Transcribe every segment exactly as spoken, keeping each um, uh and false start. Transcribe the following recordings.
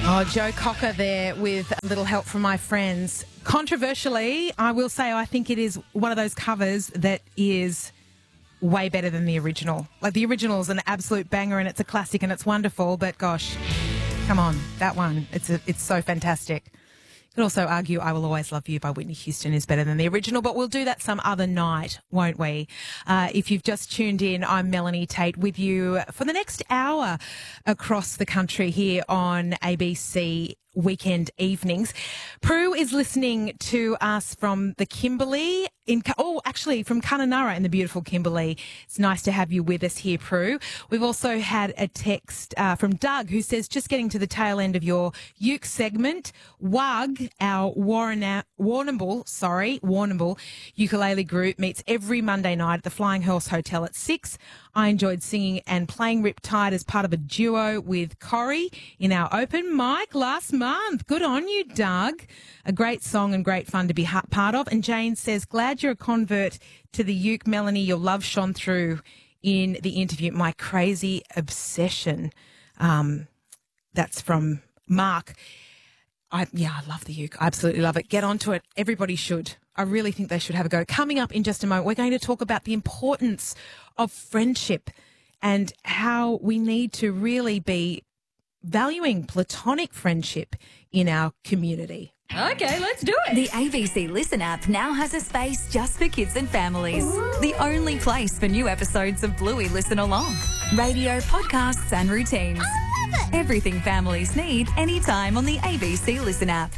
Oh, Joe Cocker there with a little help from my friends. Controversially, I will say I think it is one of those covers that is way better than the original. Like, the original is an absolute banger and it's a classic and it's wonderful, but gosh, come on, that one, it's a, it's so fantastic. You could also argue I Will Always Love You by Whitney Houston is better than the original, but we'll do that some other night, won't we? Uh, if you've just tuned in, I'm Melanie Tate with you for the next hour across the country here on A B C Weekend Evenings. Prue is listening to us from the Kimberley, in oh, actually from Kununurra in the beautiful Kimberley. It's nice to have you with us here, Prue. We've also had a text uh, from Doug who says, just getting to the tail end of your uke segment, W U G, our Warrana- Warrnambool, sorry, Warrnambool ukulele group meets every Monday night at the Flying Horse Hotel at six. I enjoyed singing and playing Riptide as part of a duo with Corrie in our open mic last month. Good on you, Doug. A great song and great fun to be part of. And Jane says, glad you're a convert to the uke, Melanie. Your love shone through in the interview. My crazy obsession. Um, that's from Mark. I, yeah, I love the uke. I absolutely love it. Get onto it. Everybody should. I really think they should have a go. Coming up in just a moment, we're going to talk about the importance of friendship and how we need to really be valuing platonic friendship in our community. Okay, let's do it. The A B C Listen app now has a space just for kids and families. Ooh. The only place for new episodes of Bluey Listen Along. Radio, podcasts and routines. I love it. Everything families need anytime on the A B C Listen app.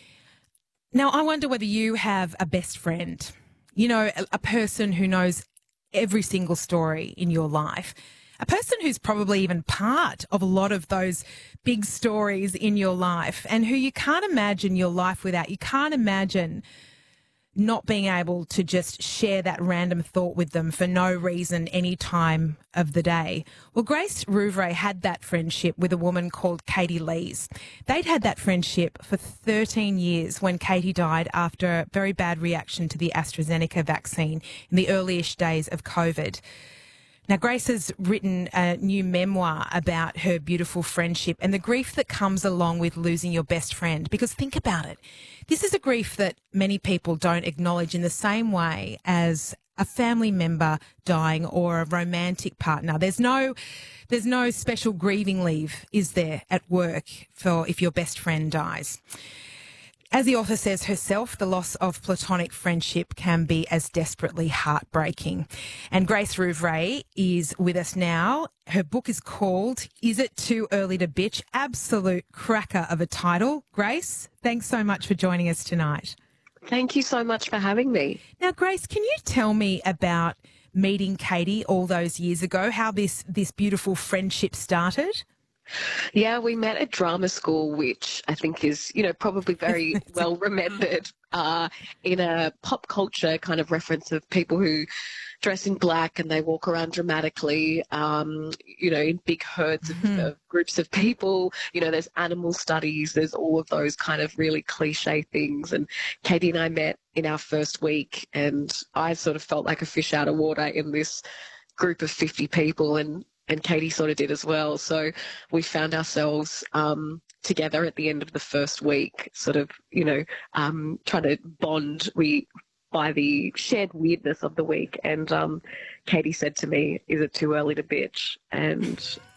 Now, I wonder whether you have a best friend, you know, a, a person who knows every single story in your life, a person who's probably even part of a lot of those big stories in your life and who you can't imagine your life without. You can't imagine not being able to just share that random thought with them for no reason any time of the day. Well, Grace Rouvray had that friendship with a woman called Katie Lees. They'd had that friendship for thirteen years when Katie died after a very bad reaction to the AstraZeneca vaccine in the earliest days of COVID. Now, Grace has written a new memoir about her beautiful friendship and the grief that comes along with losing your best friend. Because think about it. This is a grief that many people don't acknowledge in the same way as a family member dying or a romantic partner. There's no, there's no special grieving leave, is there, at work for if your best friend dies. As the author says herself, the loss of platonic friendship can be as desperately heartbreaking. And Grace Rouvray is with us now. Her book is called Is It Too Early to Bitch? Absolute cracker of a title. Grace, thanks so much for joining us tonight. Thank you so much for having me. Now, Grace, can you tell me about meeting Katie all those years ago, how this, this beautiful friendship started? Yeah, we met at drama school, which I think is, you know, probably very well remembered uh, in a pop culture kind of reference of people who dress in black and they walk around dramatically, um, you know, in big herds of, mm-hmm. of groups of people. You know, there's animal studies, there's all of those kind of really cliche things. And Katie and I met in our first week and I sort of felt like a fish out of water in this group of fifty people, and And Katie sort of did as well. So we found ourselves um, together at the end of the first week, sort of, you know, um, trying to bond we by the shared weirdness of the week. And um, Katie said to me, is it too early to bitch? And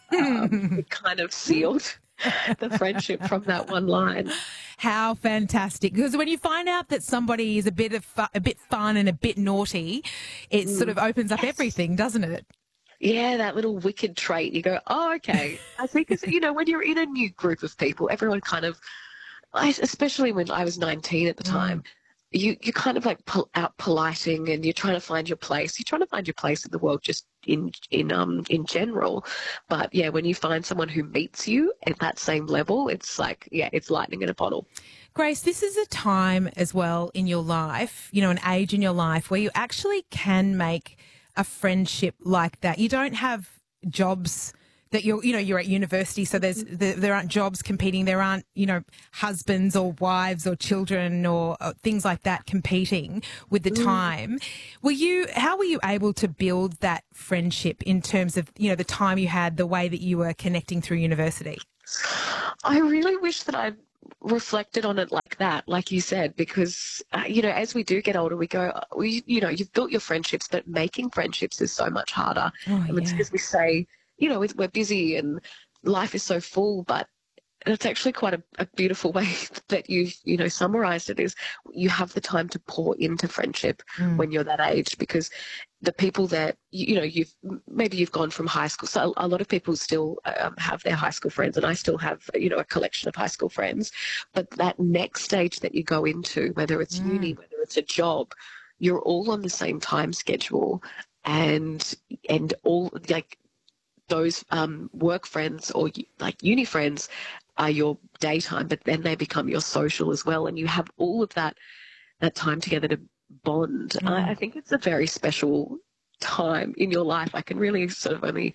um, it kind of sealed the friendship from that one line. How fantastic. Because when you find out that somebody is a bit of fu- a bit fun and a bit naughty, it mm. sort of opens up yes. everything, doesn't it? Yeah, that little wicked trait. You go, oh, okay. I think, it's, you know, when you're in a new group of people, everyone kind of, especially when I was nineteen at the time, mm. you, you're kind of like pol- out politing and you're trying to find your place. You're trying to find your place in the world just in, in, um, in general. But, yeah, when you find someone who meets you at that same level, it's like, yeah, it's lightning in a bottle. Grace, this is a time as well in your life, you know, an age in your life where you actually can make a friendship like that. You don't have jobs that you're, you know, you're at university, so there's there, there aren't jobs competing. There aren't, you know, husbands or wives or children or, or things like that competing with the time. Were you? How were you able to build that friendship in terms of, you know, the time you had, the way that you were connecting through university? I really wish that I'd reflected on it like that, like you said, because, uh, you know, as we do get older, we go, we, you know, you've built your friendships, but making friendships is so much harder. Oh, and it's yeah. because we say, you know, we're busy and life is so full, but it's actually quite a, a beautiful way that you've, you know, summarized it, is you have the time to pour into friendship Mm. when you're that age, because the people that, you, you know, you've, maybe you've gone from high school. So a, a lot of people still um, have their high school friends, and I still have, you know, a collection of high school friends. But that next stage that you go into, whether it's Mm. uni, whether it's a job, you're all on the same time schedule, and, and all like those um, work friends or like uni friends are your daytime, but then they become your social as well, and you have all of that that time together to bond. Mm. I, I think it's a very special time in your life. I can really sort of only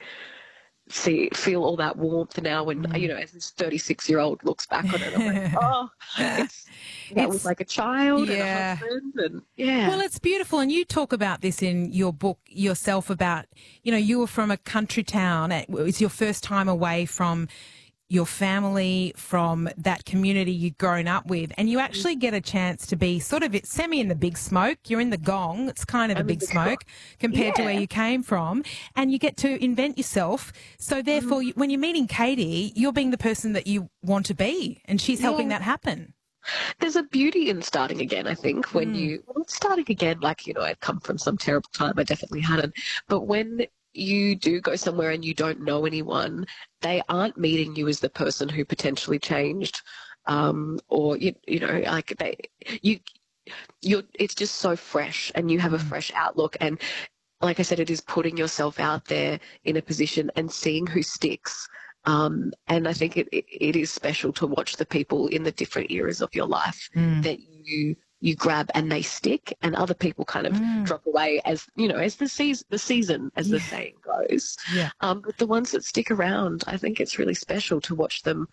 see feel all that warmth now when, Mm. you know, as this thirty-six-year-old looks back on it, I'm like, oh, it's, that It's- was like a child yeah. and a husband, and yeah. Well, it's beautiful. And you talk about this in your book yourself about, you know, you were from a country town. It was your first time away from your family, from that community you'd grown up with, and you actually get a chance to be sort of semi in the big smoke. You're in the gong. It's kind of I'm the in big the smoke compared to Yeah. where you came from, and you get to invent yourself. So therefore, Mm-hmm. you when you're meeting Katie, you're being the person that you want to be, and she's helping Yeah. that happen. There's a beauty in starting again, I think, when Mm. you, well, starting again, like, you know, I'd come from some terrible time, I definitely hadn't. But when you do go somewhere and you don't know anyone, they aren't meeting you as the person who potentially changed, um, or, you, you know, like they, you, you're, it's just so fresh, and you have a fresh outlook. And like I said, it is putting yourself out there in a position and seeing who sticks. Um, and I think it, it, it is special to watch the people in the different eras of your life Mm. that you you grab and they stick, and other people kind of Mm. drop away as, you know, as the season, the season, as the Yeah. saying goes. Yeah. Um, but the ones that stick around, I think it's really special to watch them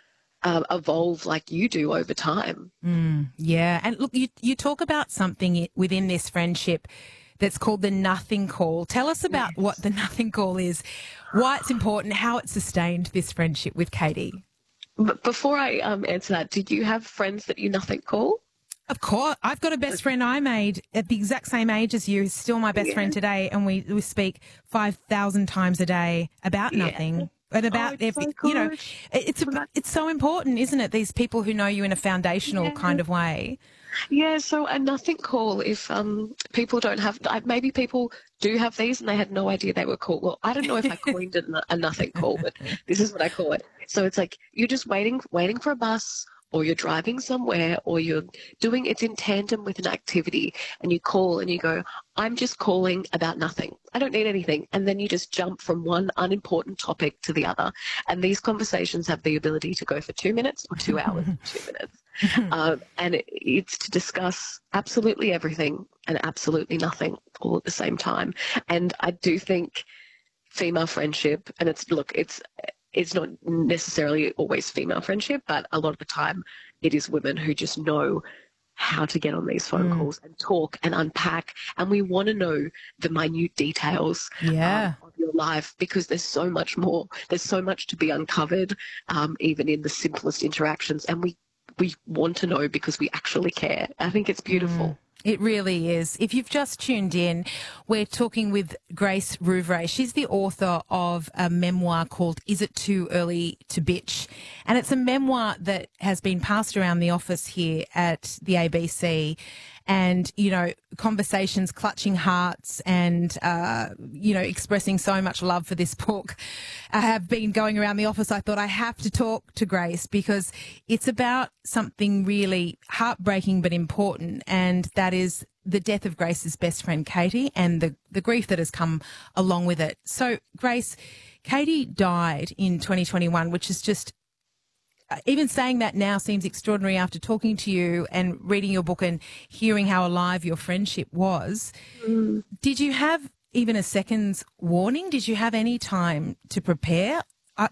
uh, evolve like you do over time. Mm, yeah. And look, you, you talk about something i- within this friendship that's called the nothing call. Tell us about what the nothing call is, why it's important, how it sustained this friendship with Katie. But before I um, answer that, did you have friends that you nothing call? Of course. I've got a best friend I made at the exact same age as you, who's still my best Yeah. friend today, and we, we speak five thousand times a day about Yeah. nothing. And about, it's so every, you know, good. it's a, it's so important, isn't it? These people who know you in a foundational Yeah. kind of way. Yeah, so a nothing call, if um, people don't have, I- maybe people do have these and they had no idea they were called. Well, I don't know if I coined it a nothing call, but this is what I call it. So it's like you're just waiting, waiting for a bus, or you're driving somewhere, or you're doing, it's in tandem with an activity, and you call and you go, I'm just calling about nothing. I don't need anything. And then you just jump from one unimportant topic to the other. And these conversations have the ability to go for two minutes or two hours, two minutes. Um, and it, it's to discuss absolutely everything and absolutely nothing all at the same time. And I do think female friendship, and it's, look, it's, it's not necessarily always female friendship, but a lot of the time it is women who just know how to get on these phone Mm. calls and talk and unpack. And we want to know the minute details Yeah. um, of your life, because there's so much more. There's so much to be uncovered, um, even in the simplest interactions. And we, we want to know because we actually care. I think it's beautiful. It really is. If you've just tuned in, we're talking with Grace Rouvray. She's the author of a memoir called Is It Too Early to Bitch? And it's a memoir that has been passed around the office here at the A B C. And, you know, conversations, clutching hearts and, uh, you know, expressing so much love for this book uh, have been going around the office. I thought I have to talk to Grace because it's about something really heartbreaking but important, and that is the death of Grace's best friend, Katie, and the, the grief that has come along with it. So, Grace, Katie died in twenty twenty-one, which is just, uh, even saying that now seems extraordinary after talking to you and reading your book and hearing how alive your friendship was. Mm. Did you have even a second's warning? Did you have any time to prepare? Uh,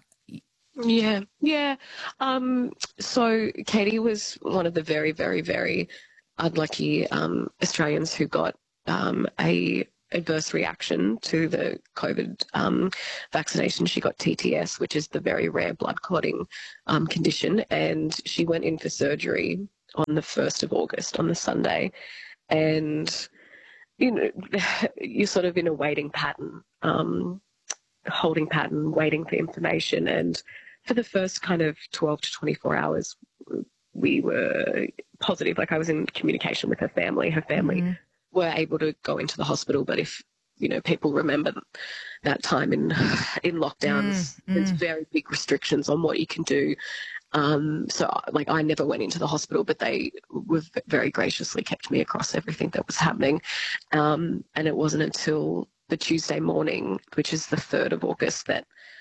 Yeah, yeah. Um, so Katie was one of the very, very, very unlucky um, Australians who got um, a adverse reaction to the COVID um, vaccination. She got T T S, which is the very rare blood clotting um, condition, and she went in for surgery on the first of August, on the Sunday, and you know, you're sort of in a waiting pattern, um, holding pattern, waiting for information, and for the first kind of twelve to twenty-four hours, we were positive. Like, I was in communication with her family. Her family mm-hmm. were able to go into the hospital, but if, you know, people remember that time in in lockdowns, mm-hmm. there's very big restrictions on what you can do. Um, so, like, I never went into the hospital, but they were very graciously kept me across everything that was happening. Um, and it wasn't until the Tuesday morning, which is the third of August, that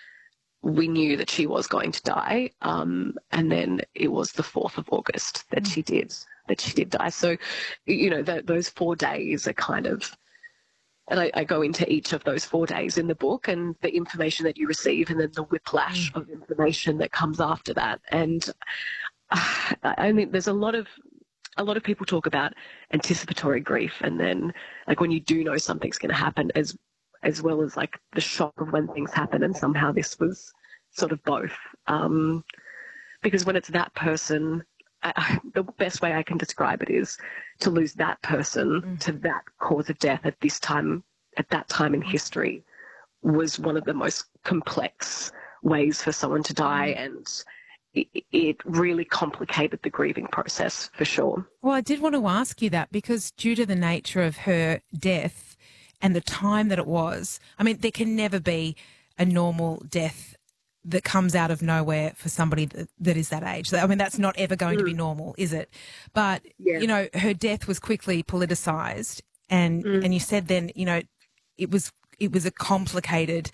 we knew that she was going to die. Um, and then it was the fourth of August that mm. she did, that she did die. So, you know, that those four days are kind of, and I, I go into each of those four days in the book, and the information that you receive, and then the whiplash mm. of information that comes after that. And uh, I mean, there's a lot of, a lot of people talk about anticipatory grief, and then like when you do know something's going to happen, as as well as like the shock of when things happen. And somehow this was sort of both. Um, because when it's that person, I, I, the best way I can describe it is to lose that person mm. to that cause of death at this time, at that time in history, was one of the most complex ways for someone to die. And it, it really complicated the grieving process, for sure. Well, I did want to ask you that, because due to the nature of her death and the time that it was, I mean, there can never be a normal death that comes out of nowhere for somebody that, that is that age. I mean, that's not ever going mm. to be normal, is it? But, yeah. you know, her death was quickly politicised, and, mm. and you said then, you know, it was it was a complicated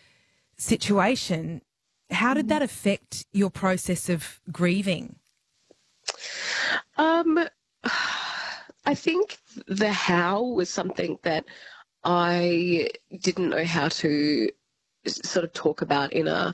situation. How did that affect your process of grieving? Um, I think the how was something that I didn't know how to sort of talk about in a,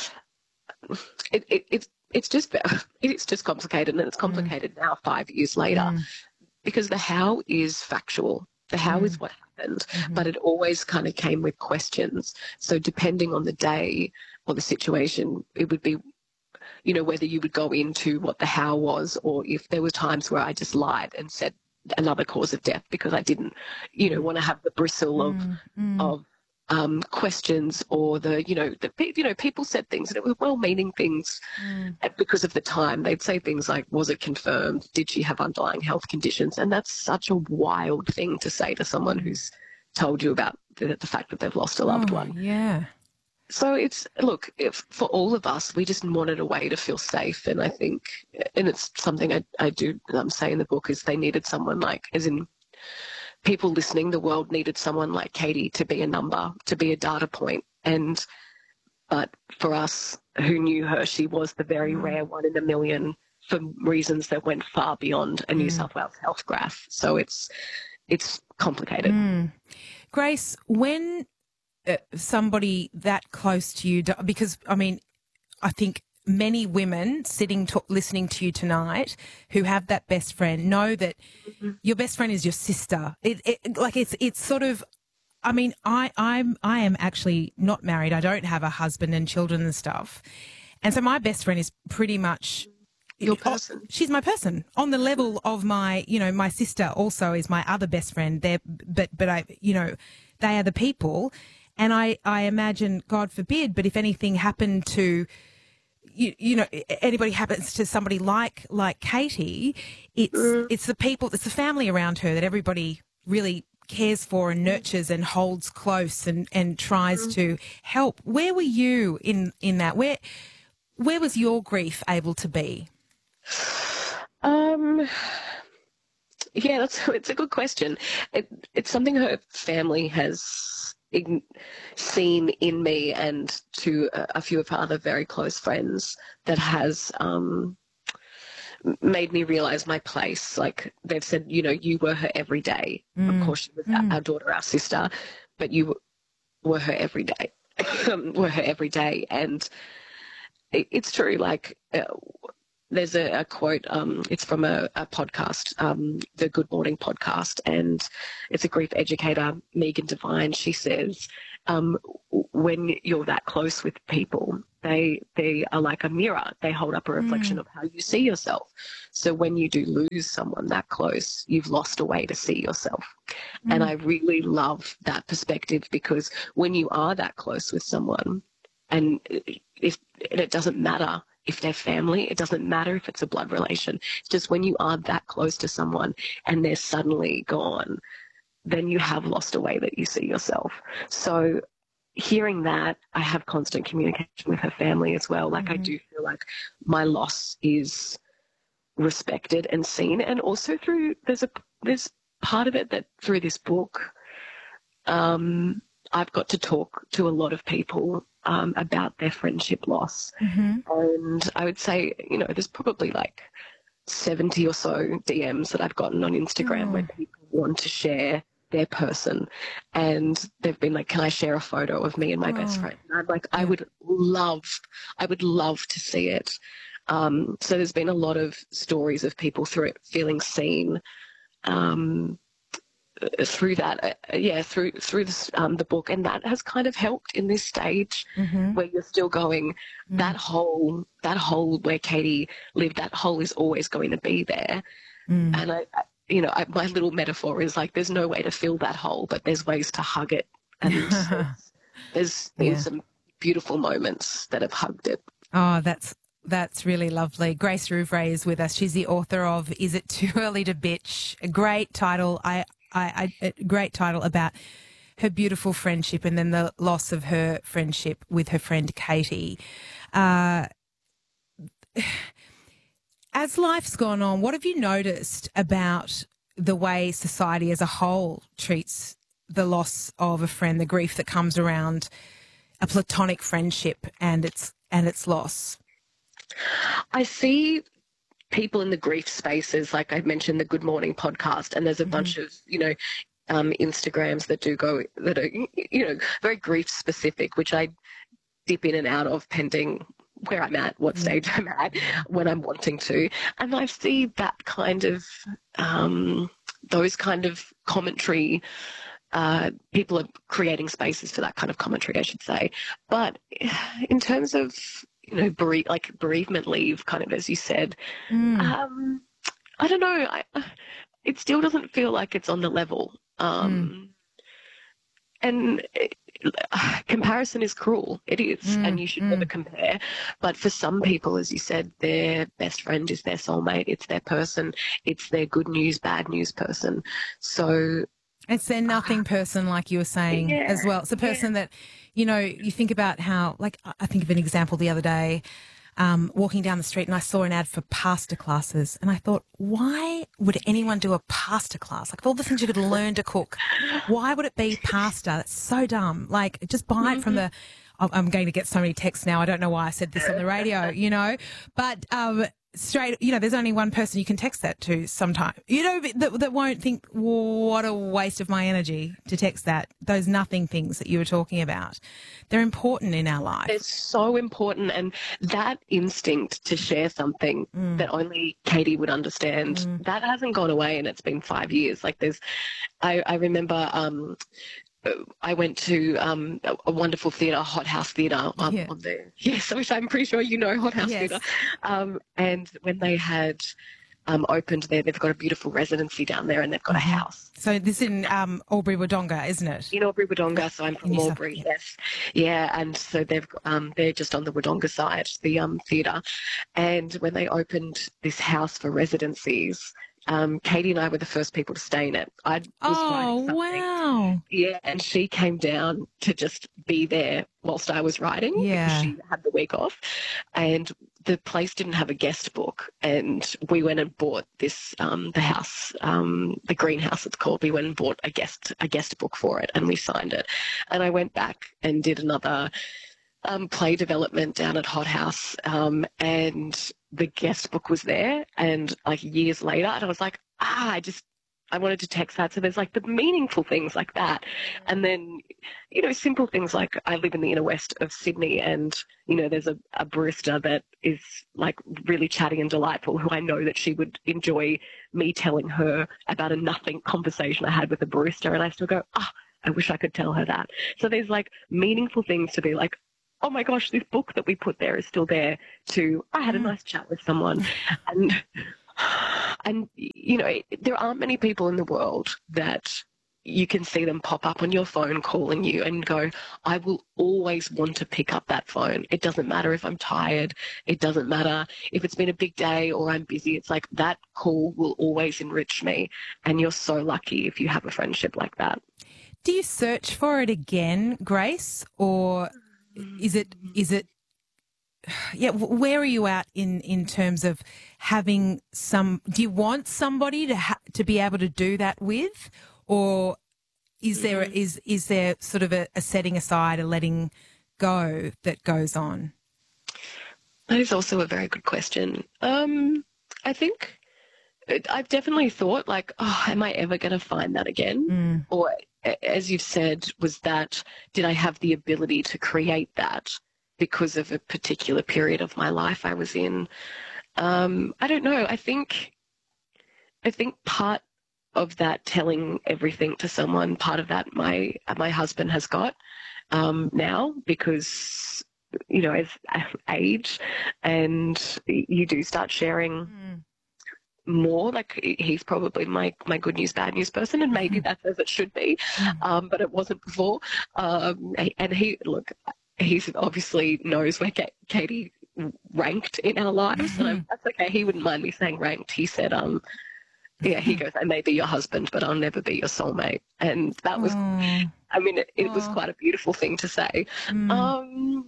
it, it, it's, it's just, it's just complicated, and it's complicated mm. now five years later mm. because the how is factual. The how mm. is what happened, mm-hmm. but it always kind of came with questions. So depending on the day or the situation, it would be, you know, whether you would go into what the how was, or if there were times where I just lied and said another cause of death because I didn't, you know, want to have the bristle of mm, mm. of um, questions, or the, you know, the you know, people said things and it were well-meaning things mm. because of the time. They'd say things like, "Was it confirmed? Did she have underlying health conditions?" And that's such a wild thing to say to someone who's told you about the, the fact that they've lost a loved oh, one. Yeah. So it's, look, if, for all of us, we just wanted a way to feel safe. And I think, and it's something I, I do um, say in the book, is they needed someone like, as in people listening, the world needed someone like Katie to be a number, to be a data point. And, but for us who knew her, she was the very mm. rare one in a million, for reasons that went far beyond a mm. New South Wales health graph. So it's, it's complicated. Mm. Grace, when Uh, somebody that close to you, because I mean, I think many women sitting to, listening to you tonight who have that best friend know that mm-hmm. your best friend is your sister. It, it like it's it's sort of, I mean, I I'm I am actually not married. I don't have a husband and children and stuff, and so my best friend is pretty much your person. Oh, she's my person on the level of my, you know, my sister also is my other best friend. There, but but I, you know, they are the people. And I, I imagine, God forbid, but if anything happened to, you, you know, anybody happens to somebody like like Katie, it's mm. it's the people, it's the family around her that everybody really cares for and nurtures and holds close and, and tries mm. to help. Where were you in, in that? Where where was your grief able to be? Um. Yeah, that's it's a good question. It, it's something her family has seen in me, and to a few of her other very close friends, that has um, made me realize my place. Like, they've said, you know, you were her every day. Mm. Of course, she was mm. our daughter, our sister, but you were her every day. were her every day. And it, it's true, like, uh, there's a, a quote, um, it's from a, a podcast, um, the Good Morning podcast, and it's a grief educator, Megan Devine. She says, um, when you're that close with people, they they are like a mirror. They hold up a reflection mm. of how you see yourself. So when you do lose someone that close, you've lost a way to see yourself. Mm. And I really love that perspective, because when you are that close with someone, and if and it doesn't matter if they're family, it doesn't matter if it's a blood relation. It's just when you are that close to someone and they're suddenly gone, then you have lost a way that you see yourself. So hearing that, I have constant communication with her family as well. Like mm-hmm. I do feel like my loss is respected and seen, and also through there's a there's part of it that through this book, um, I've got to talk to a lot of people um, about their friendship loss, mm-hmm. and I would say, you know, there's probably like seventy or so D Ms that I've gotten on Instagram mm. where people want to share their person, and they've been like, can I share a photo of me and my oh. best friend? And I'm like, yeah. I would love, I would love to see it. Um, so there's been a lot of stories of people through it feeling seen, um, through that, uh, yeah, through through this, um, the book, and that has kind of helped in this stage mm-hmm. where you're still going, mm. that hole, that hole where Katie lived, that hole is always going to be there. Mm. And I, I you know, I, my little metaphor is like, there's no way to fill that hole, but there's ways to hug it. And there's, there's yeah. some beautiful moments that have hugged it. Oh, that's that's really lovely. Grace Rouvray is with us. She's the author of Is It Too Early to Bitch? A great title. I, I, I, a great title about her beautiful friendship and then the loss of her friendship with her friend Katie. Uh, As life's gone on, what have you noticed about the way society as a whole treats the loss of a friend, the grief that comes around a platonic friendship and its and its loss? I see people in the grief spaces, like I mentioned, the Good Morning podcast, and there's a mm-hmm. bunch of, you know, um, Instagrams that do go, that are, you know, very grief specific, which I dip in and out of pending where I'm at, what stage I'm at, when I'm wanting to. And I see that kind of, um, those kind of commentary, uh, people are creating spaces for that kind of commentary, I should say. But in terms of, you know, bere- like bereavement leave, kind of as you said, mm. um, I don't know, I, it still doesn't feel like it's on the level. Um, mm. And it, comparison is cruel. It is, mm, and you should mm. never compare. But for some people, as you said, their best friend is their soulmate. It's their person. It's their good news, bad news person. So it's their nothing uh, person, like you were saying yeah, as well. It's a person yeah. that, you know, you think about how, like, I think of an example the other day. Um, walking down the street and I saw an ad for pasta classes, and I thought, why would anyone do a pasta class? Like, of all the things you could learn to cook, why would it be pasta? That's so dumb. Like, just buy mm-hmm. it from the, I'm going to get so many texts now. I don't know why I said this on the radio, you know, but, um, straight, you know, there's only one person you can text that to sometime, you know, that, that won't think, what a waste of my energy to text that. Those nothing things that you were talking about, they're important in our life. It's so important. And that instinct to share something mm. that only Katie would understand, mm. that hasn't gone away, and it's been five years. Like there's, I, I remember, um, I went to um, a, a wonderful theatre, Hot House Theatre, um, yeah. on there. Yes, which I'm pretty sure you know, Hot House yes. Theatre. Um, and when they had um, opened there, they've got a beautiful residency down there, and they've got mm-hmm. a house. So this is in um, Albury Wodonga, isn't it? In Albury Wodonga, so I'm from Albury, yes. Yeah, and so they've um, they're just on the Wodonga side, the um, theatre. And when they opened this house for residencies, Um, Katie and I were the first people to stay in it. I was oh, wow. Yeah, and she came down to just be there whilst I was writing yeah. because she had the week off. And the place didn't have a guest book, and we went and bought this, um, the house, um, the greenhouse it's called. We went and bought a guest, a guest book for it, and we signed it. And I went back and did another um, play development down at Hot House, um, and the guest book was there, and like years later, and I was like, ah, I just, I wanted to text that. So there's like the meaningful things like that. And then, you know, simple things like I live in the inner west of Sydney and, you know, there's a, a barista that is like really chatty and delightful who I know that she would enjoy me telling her about a nothing conversation I had with a barista. And I still go, ah, oh, I wish I could tell her that. So there's like meaningful things to be like, oh my gosh, this book that we put there is still there, to I had a nice chat with someone. And, and you know, there aren't many people in the world that you can see them pop up on your phone calling you and go, I will always want to pick up that phone. It doesn't matter if I'm tired. It doesn't matter if it's been a big day or I'm busy. It's like that call will always enrich me. And you're so lucky if you have a friendship like that. Do you search for it again, Grace, or is it, is it, yeah, where are you at in, in terms of having some, do you want somebody to ha- to be able to do that with, or is there, is, is there sort of a, a setting aside, a letting go that goes on? That is also a very good question. Um, I think I've definitely thought like, oh, am I ever going to find that again? Mm. Or as you've said, was that, did I have the ability to create that because of a particular period of my life I was in? Um, I don't know. I think, I think part of that telling everything to someone, part of that my, my husband has got um, now, because, you know, as I age and you do start sharing mm. more, like he's probably my my good news, bad news person, and maybe that's as it should be, um, but it wasn't before. Um, and he, look, he's obviously knows where Katie ranked in our lives, and I'm, that's okay. He wouldn't mind me saying ranked. He said, um, yeah, he goes, I may be your husband, but I'll never be your soulmate. And that was, mm. I mean, it, it was quite a beautiful thing to say. Mm. Um,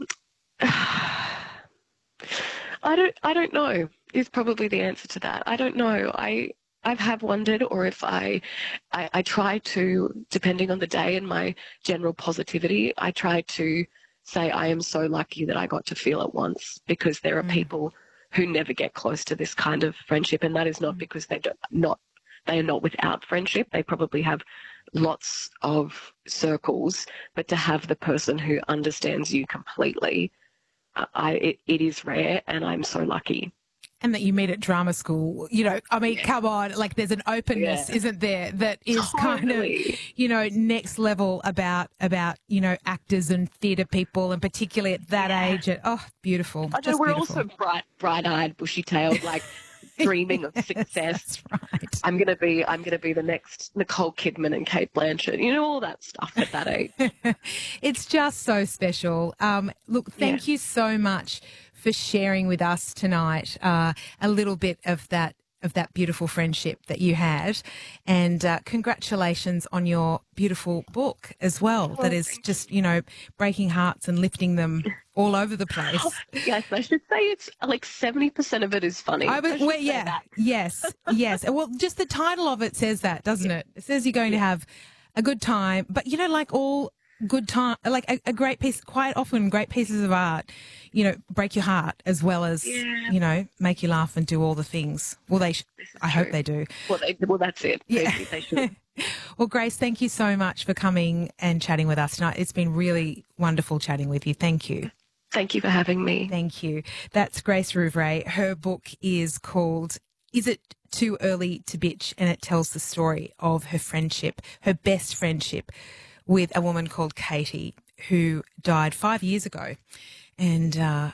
I don't, I don't know. Is probably the answer to that. I don't know. I I have wondered, or if I, I I try to, depending on the day and my general positivity, I try to say I am so lucky that I got to feel it once, because there are mm. people who never get close to this kind of friendship, and that is not because they don't not they are not without friendship. They probably have lots of circles, but to have the person who understands you completely, I it, it is rare, and I'm so lucky. And that you meet at drama school, you know, I mean, yeah. come on, like there's an openness, yeah. isn't there, that is totally. kind of, you know, next level about, about, you know, actors and theatre people, and particularly at that yeah. age. And, oh, beautiful. I know, we're beautiful. also bright, bright-eyed, bushy-tailed, like dreaming of yes, success. That's right. I'm going to be, I'm going to be the next Nicole Kidman and Cate Blanchett, you know, all that stuff at that age. It's just so special. Um, look, thank yeah. you so much for sharing with us tonight uh, a little bit of that of that beautiful friendship that you had, and uh, congratulations on your beautiful book as well. well that is just, you know, breaking hearts and lifting them all over the place. Oh, yes, I should say it's like seventy percent of it is funny. I was, well, yeah, that. yes, yes. Well, just the title of it says that, doesn't it? It says you're going yeah. to have a good time, but you know, like all good time, like a, a great piece, quite often great pieces of art, you know, break your heart as well as, yeah. you know, make you laugh and do all the things. Well, they, sh- I true. hope they do. Well, they, well that's it. Yeah. They, they should. Well, Grace, thank you so much for coming and chatting with us tonight. It's been really wonderful chatting with you. Thank you. Thank you for having me. Thank you. That's Grace Rouvray. Her book is called Is It Too Early to Bitch? And it tells the story of her friendship, her best friendship, with a woman called Katie, who died five years ago. And, uh,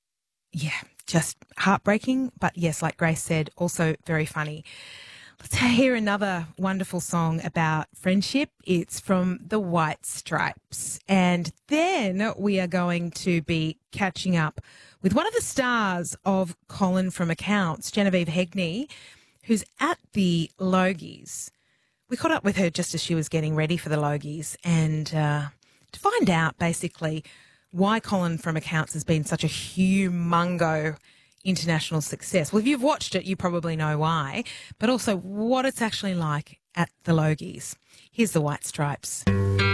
yeah, just heartbreaking. But, yes, like Grace said, also very funny. Let's hear another wonderful song about friendship. It's from the White Stripes. And then we are going to be catching up with one of the stars of Colin from Accounts, Genevieve Hegney, who's at the Logies. We caught up with her just as she was getting ready for the Logies, and uh, to find out basically why Colin from Accounts has been such a humongo international success. Well, if you've watched it, you probably know why, but also what it's actually like at the Logies. Here's the White Stripes.